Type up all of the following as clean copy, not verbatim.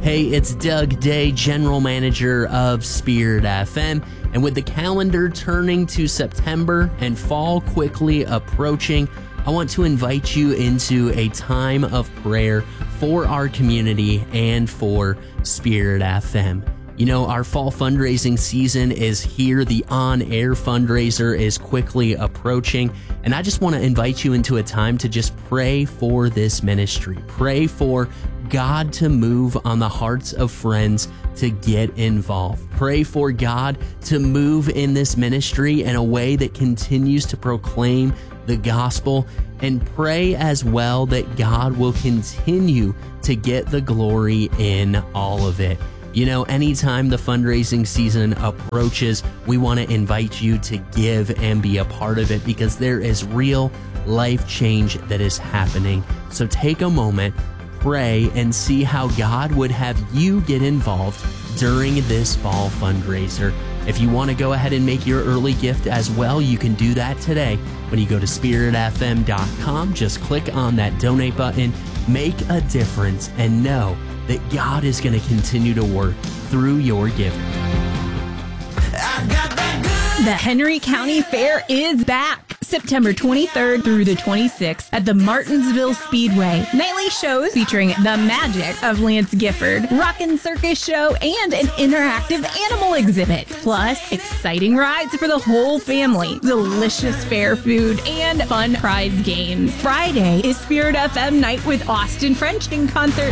Hey, it's Doug Day, General Manager of Spirit FM, and with the calendar turning to September and fall quickly approaching, I want to invite you into a time of prayer for our community and for Spirit FM. You know, our fall fundraising season is here. The on-air fundraiser is quickly approaching, and I just want to invite you into a time to just pray for this ministry. Pray for God to move on the hearts of friends to get involved. Pray for God to move in this ministry in a way that continues to proclaim the gospel, and pray as well that God will continue to get the glory in all of it. You know, anytime the fundraising season approaches, we want to invite you to give and be a part of it because there is real life change that is happening. So take a moment, pray, and see how God would have you get involved during this fall fundraiser. If you want to go ahead and make your early gift as well, you can do that today. When you go to spiritfm.com, just click on that donate button, make a difference, and know that God is going to continue to work through your giving. The Henry County Fair is back September 23rd through the 26th at the Martinsville Speedway. Nightly shows featuring the magic of Lance Gifford, Rockin' Circus Show, and an interactive animal exhibit. Plus, exciting rides for the whole family, delicious fair food, and fun prize games. Friday is Spirit FM night with Austin French in concert.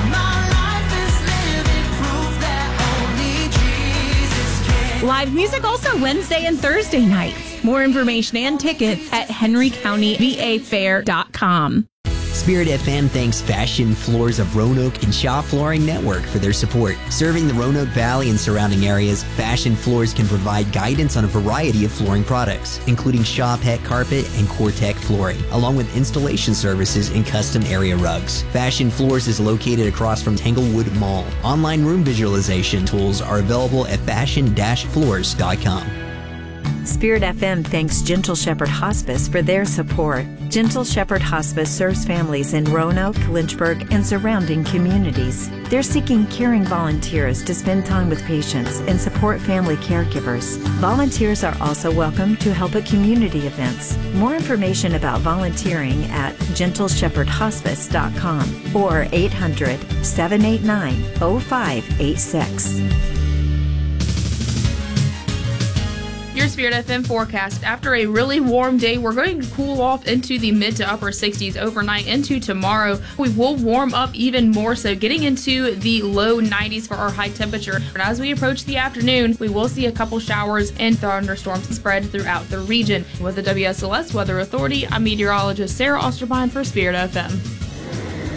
Live music also Wednesday and Thursday nights. More information and tickets at henrycountyvafair.com. Spirit FM thanks Fashion Floors of Roanoke and Shaw Flooring Network for their support. Serving the Roanoke Valley and surrounding areas, Fashion Floors can provide guidance on a variety of flooring products, including Shaw Pet Carpet and Cortec Flooring, along with installation services and custom area rugs. Fashion Floors is located across from Tanglewood Mall. Online room visualization tools are available at fashion-floors.com. Spirit FM thanks Gentle Shepherd Hospice for their support. Gentle Shepherd Hospice serves families in Roanoke, Lynchburg, and surrounding communities. They're seeking caring volunteers to spend time with patients and support family caregivers. Volunteers are also welcome to help at community events. More information about volunteering at gentleshepherdhospice.com or 800-789-0586. Your Spirit FM forecast. After a really warm day, we're going to cool off into the mid to upper 60s overnight into tomorrow. We will warm up even more so, getting into the low 90s for our high temperature. And as we approach the afternoon, we will see a couple showers and thunderstorms spread throughout the region. With the WSLS Weather Authority, I'm meteorologist Sarah Osterbine for Spirit FM.